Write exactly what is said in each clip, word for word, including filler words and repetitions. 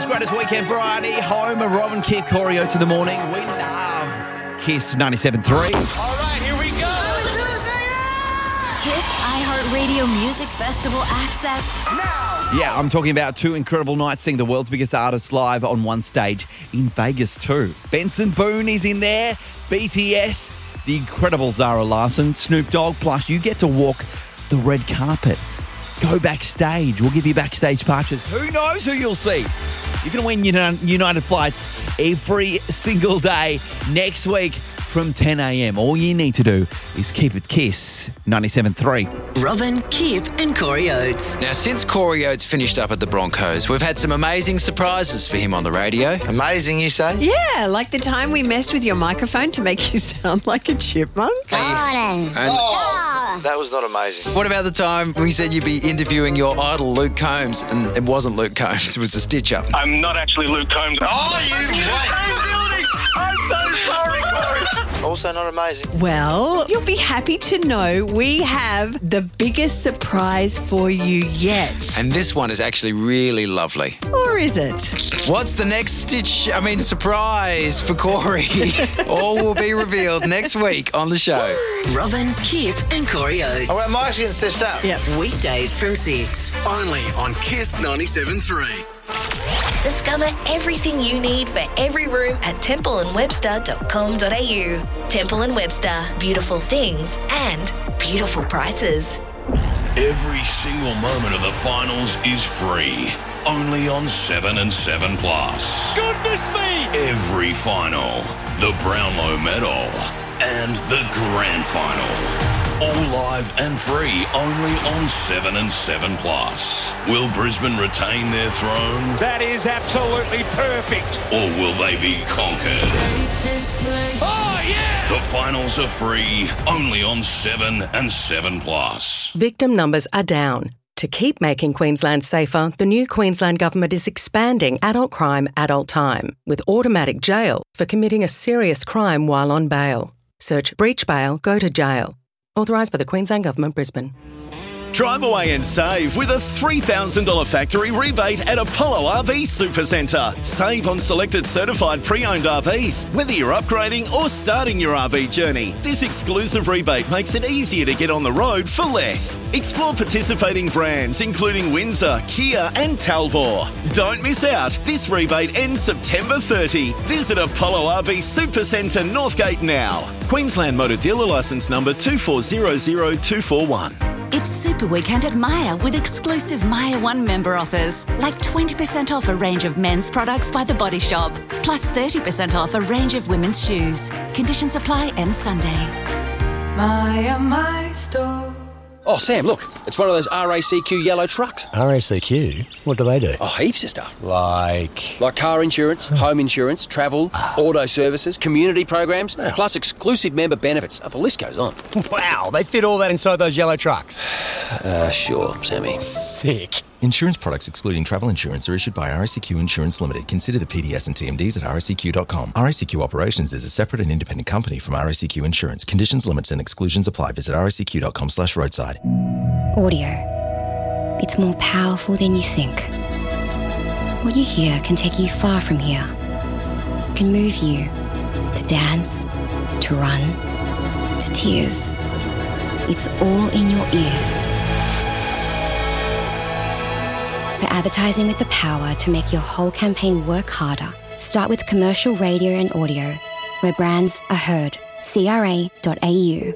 greatest weekend variety. Home of Robin, Kid, Choreo to the morning. We love Kiss ninety-seven point three. All right, here we go. Kiss iHeartRadio Music Festival access now. Yeah, I'm talking about two incredible nights seeing the world's biggest artists live on one stage in Vegas too. Benson Boone is in there, B T S, the incredible Zara Larsson, Snoop Dogg, plus you get to walk the red carpet. Go backstage. We'll give you backstage passes. Who knows who you'll see? You can win United flights every single day next week from ten a.m. All you need to do is keep it Kiss ninety-seven point three. Robin, Kip and Corey Oates. Now, since Corey Oates finished up at the Broncos, we've had some amazing surprises for him on the radio. Amazing, you say? Yeah, like the time we messed with your microphone to make you sound like a chipmunk. And Oh, that was not amazing. what about the time we said you'd be interviewing your idol, Luke Combs, and it wasn't Luke Combs, it was a stitch-up? I'm not actually Luke Combs. Oh, you wait. I'm so sorry, Corey. Also not amazing. Well, you'll be happy to know we have the biggest surprise for you yet. And this one is actually really lovely. Or is it? What's the next stitch, I mean, surprise for Corey? All will be revealed next week on the show. Robin, Kip and Corey Oates. Oh, am I actually getting stitched up? Yep. Weekdays from six. Only on Kiss ninety-seven point three. Discover everything you need for every room at temple and webster dot com dot a u. Temple and Webster, beautiful things and beautiful prices. Every single moment of the finals is free. Only on seven and seven Plus. Goodness me! Every final, the Brownlow Medal, and the Grand Final. All live and free only on seven and seven Plus. Will Brisbane retain their throne? That is absolutely perfect. Or will they be conquered? Oh, yeah! The finals are free only on seven and seven Plus. Victim numbers are down. To keep making Queensland safer, the new Queensland Government is expanding adult crime, adult time, with automatic jail for committing a serious crime while on bail. Search breach bail, go to jail. Authorised by the Queensland Government, Brisbane. Drive away and save with a three thousand dollars factory rebate at Apollo R V Supercentre. Save on selected certified pre-owned R Vs, whether you're upgrading or starting your R V journey. This exclusive rebate makes it easier to get on the road for less. Explore participating brands including Windsor, Kia and Talvor. Don't miss out. This rebate ends September thirtieth. Visit Apollo R V Supercentre Northgate now. Queensland Motor Dealer Licence number two four zero zero two four one. It's Super Weekend at Myer with exclusive Myer One member offers, like twenty percent off a range of men's products by The Body Shop, plus thirty percent off a range of women's shoes. Conditions apply end Sunday. Myer, my store. Oh, Sam, look, it's one of those R A C Q yellow trucks. R A C Q? What do they do? Oh, heaps of stuff. Like? Like car insurance, home insurance, travel, auto services, community programs, Oh. plus exclusive member benefits. Oh, the list goes on. Wow, they fit all that inside those yellow trucks. Uh, sure, Sammy. Sick. Insurance products excluding travel insurance are issued by R A C Q Insurance Limited. Consider the P D S and T M Ds at r a c q dot com. R A C Q Operations is a separate and independent company from R A C Q Insurance. Conditions, limits and exclusions apply. Visit r a c q dot com slash roadside. Audio. It's more powerful than you think. What you hear can take you far from here. It can move you to dance, to run, to tears. It's all in your ears. For advertising with the power to make your whole campaign work harder, start with commercial radio and audio, where brands are heard. c r a dot a u.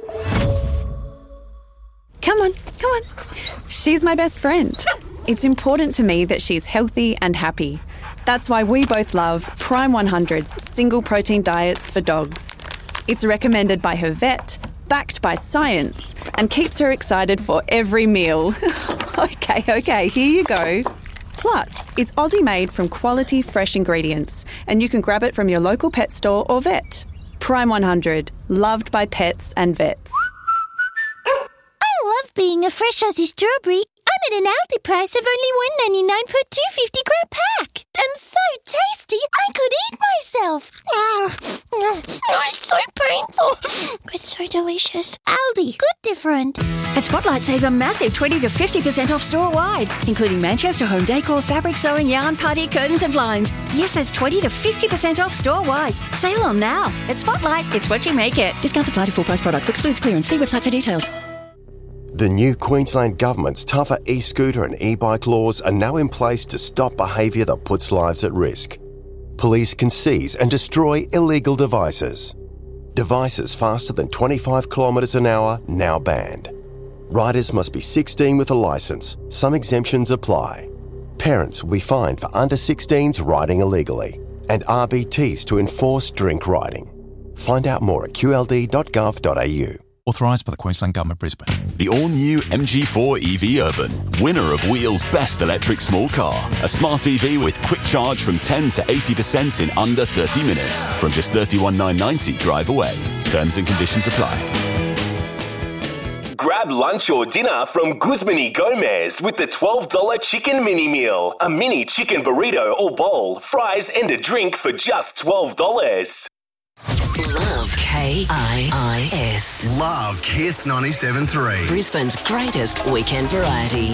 Come on, come on. She's my best friend. It's important to me that she's healthy and happy. That's why we both love Prime one hundred's single protein diets for dogs. It's recommended by her vet, backed by science, and keeps her excited for every meal. Okay, okay, here you go. Plus, it's Aussie-made from quality fresh ingredients, and you can grab it from your local pet store or vet. Prime one hundred, loved by pets and vets. I love being a fresh Aussie strawberry. I'm at an Aldi price of only one ninety-nine per two hundred fifty gram pack. And so tasty, I could eat myself. Oh, it's so painful, but so delicious. Aldi, good different? At Spotlight, save a massive twenty to fifty percent off store-wide, including Manchester home decor, fabric sewing, yarn, putty, curtains and blinds. Yes, that's twenty to fifty percent off store-wide. Sale on now. At Spotlight, it's what you make it. Discounts apply to full-price products. Excludes clearance. See website for details. The new Queensland Government's tougher e-scooter and e-bike laws are now in place to stop behaviour that puts lives at risk. Police can seize and destroy illegal devices. Devices faster than twenty-five kilometres an hour now banned. Riders must be sixteen with a licence. Some exemptions apply. Parents will be fined for under sixteens riding illegally, and R B Ts to enforce drink riding. Find out more at q l d dot gov dot a u. Authorised by the Queensland Government, Brisbane. The all-new M G four E V Urban, winner of Wheel's Best Electric Small Car. A smart E V with quick charge from ten to eighty percent in under thirty minutes. From just thirty-one thousand nine hundred ninety drive away. Terms and conditions apply. Grab lunch or dinner from Guzman y Gomez with the twelve dollars chicken mini meal. A mini chicken burrito or bowl, fries and a drink for just twelve dollars. Love K I I S. Love Kiss ninety-seven point three. Brisbane's greatest weekend variety.